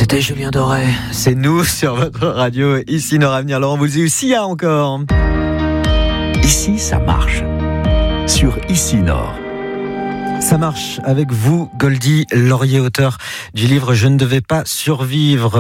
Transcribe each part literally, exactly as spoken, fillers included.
C'était Julien Doré. C'est nous sur votre radio. Ici Nord Avenir. Laurent Voulzy aussi a encore. Ici, ça marche. Sur Ici Nord. Ça marche avec vous, Goldy Laurier, auteur du livre « Je ne devais pas survivre ».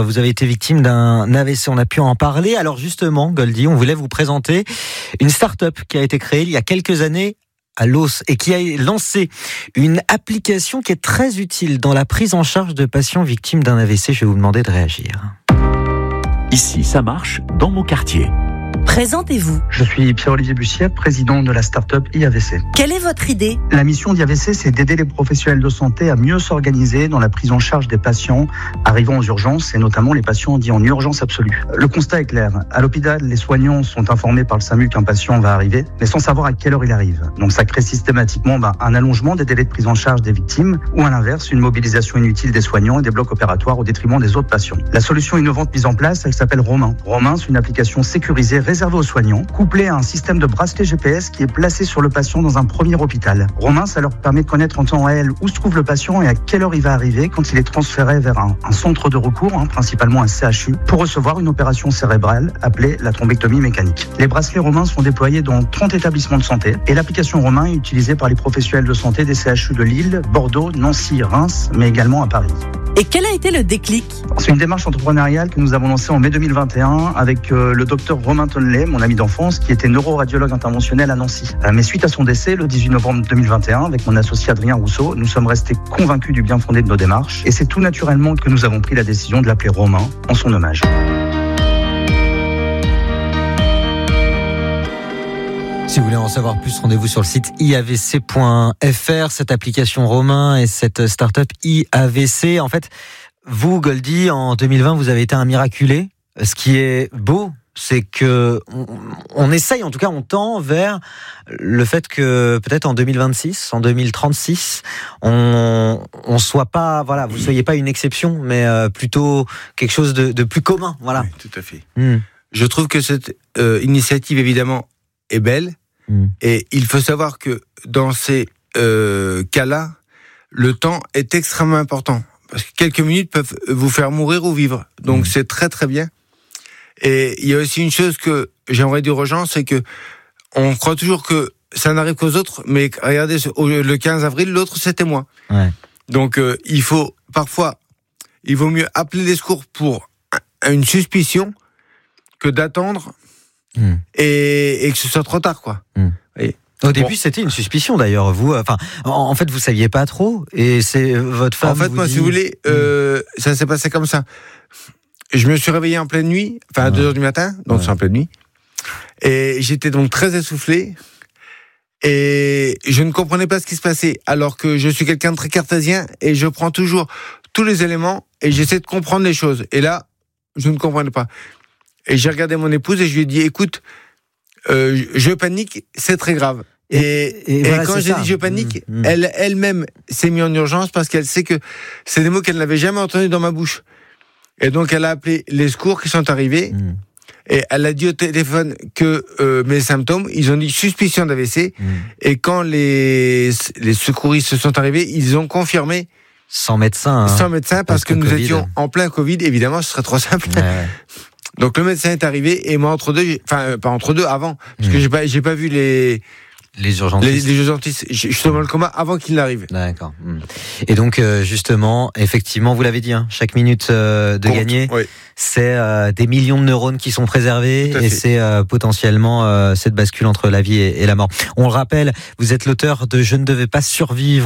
Vous avez été victime d'un A V C, on a pu en parler. Alors justement, Goldy, on voulait vous présenter une start-up qui a été créée il y a quelques années à Loos et qui a lancé une application qui est très utile dans la prise en charge de patients victimes d'un A V C. Je vais vous demander de réagir. Ici, ça marche dans mon quartier. Présentez-vous. Je suis Pierre-Olivier Bussière, président de la start-up I A V C. Quelle est votre idée ? La mission d'I A V C, c'est d'aider les professionnels de santé à mieux s'organiser dans la prise en charge des patients arrivant aux urgences, et notamment les patients dits en urgence absolue. Le constat est clair. À l'hôpital, les soignants sont informés par le SAMU qu'un patient va arriver, mais sans savoir à quelle heure il arrive. Donc ça crée systématiquement bah, un allongement des délais de prise en charge des victimes, ou à l'inverse, une mobilisation inutile des soignants et des blocs opératoires au détriment des autres patients. La solution innovante mise en place, elle s'appelle Romain. Romain, c'est une application sécurisée réservée aux soignants, couplé à un système de bracelet G P S qui est placé sur le patient dans un premier hôpital. Romain, ça leur permet de connaître en temps réel où se trouve le patient et à quelle heure il va arriver quand il est transféré vers un, un centre de recours, hein, principalement un C H U, pour recevoir une opération cérébrale appelée la thrombectomie mécanique. Les bracelets Romain sont déployés dans trente établissements de santé et l'application Romain est utilisée par les professionnels de santé des C H U de Lille, Bordeaux, Nancy, Reims, mais également à Paris. Et quel a été le déclic ? C'est une démarche entrepreneuriale que nous avons lancée en mai deux mille vingt et un avec euh, le docteur Romain Tonnelet, mon ami d'enfance, qui était neuroradiologue interventionnel à Nancy. Euh, mais suite à son décès, le dix-huit novembre deux mille vingt et un, avec mon associé Adrien Rousseau, nous sommes restés convaincus du bien fondé de nos démarches. Et c'est tout naturellement que nous avons pris la décision de l'appeler Romain en son hommage. Si vous voulez en savoir plus, rendez-vous sur le site i a v c point f r. Cette application Romain et cette start-up I A V C. En fait, vous, Goldy, en deux mille vingt, vous avez été un miraculé. Ce qui est beau, c'est que on, on essaye, en tout cas, on tend vers le fait que peut-être en deux mille vingt-six, en deux mille trente-six, on on soit pas, voilà, vous soyez pas une exception, mais euh, plutôt quelque chose de, de plus commun, voilà. Oui, tout à fait. Mmh. Je trouve que cette euh, initiative, évidemment, est belle. Mmh. Et il faut savoir que dans ces euh, cas-là, le temps est extrêmement important. Parce que quelques minutes peuvent vous faire mourir ou vivre. Donc mmh. c'est très très bien. Et il y a aussi une chose que j'aimerais dire aux gens, c'est que on croit toujours que ça n'arrive qu'aux autres, mais regardez, le quinze avril, l'autre c'était moi. Ouais. Donc euh, il faut parfois, il vaut mieux appeler les secours pour une suspicion que d'attendre mmh. et, et que ce soit trop tard, quoi. Mmh. Et, Au début, bon. C'était une suspicion d'ailleurs. Vous, enfin, en, en fait, vous saviez pas trop, et c'est votre femme. En fait, vous moi, dit... si vous voulez, euh, mmh. ça s'est passé comme ça. Je me suis réveillé en pleine nuit, enfin à deux heures du matin, donc ouais. c'est en pleine nuit, et j'étais donc très essoufflé, et je ne comprenais pas ce qui se passait, alors que je suis quelqu'un de très cartésien, et je prends toujours tous les éléments, et j'essaie de comprendre les choses. Et là, je ne comprenais pas. Et j'ai regardé mon épouse, et je lui ai dit, écoute, euh, je panique, c'est très grave. Et, et, et, et voilà, quand j'ai ça. dit je panique, mmh, mmh. elle elle-même s'est mise en urgence, parce qu'elle sait que c'est des mots qu'elle n'avait jamais entendus dans ma bouche. Et donc, elle a appelé les secours qui sont arrivés. Mmh. Et elle a dit au téléphone que euh, mes symptômes, ils ont dit suspicion d'A V C. Mmh. Et quand les, les secouristes sont arrivés, ils ont confirmé. Sans médecin. Hein, sans médecin, parce, parce que, que nous COVID. étions en plein Covid. Évidemment, ce serait trop simple. Ouais, ouais. Donc, le médecin est arrivé. Et moi, entre deux, enfin, pas entre deux, avant. Parce mmh. que j'ai pas, j'ai pas vu les... Les urgentistes. Les, les urgentistes. Je suis dans le coma avant qu'il n'arrive. D'accord. Et donc, euh, justement, effectivement, vous l'avez dit, hein, chaque minute euh, de Compte, gagner, oui. c'est euh, des millions de neurones qui sont préservés, et c'est euh, potentiellement euh, cette bascule entre la vie et, et la mort. On le rappelle, vous êtes l'auteur de « Je ne devais pas survivre ».